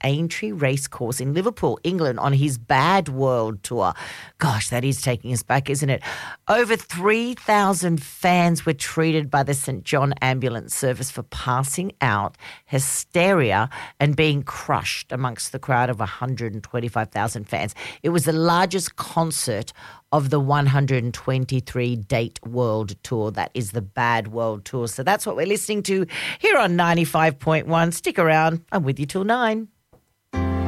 Aintree Racecourse in Liverpool, England, on his Bad World Tour. Gosh, that is taking us back, isn't it? Over 3,000 fans were treated by the St John Ambulance Service for passing out, hysteria, and being crushed amongst the crowd of 125,000 fans. It was the largest concert of the 123-date world tour. That is the Bad World Tour. So that's what we're listening to here on 95.1. Stick around. I'm with you till 9.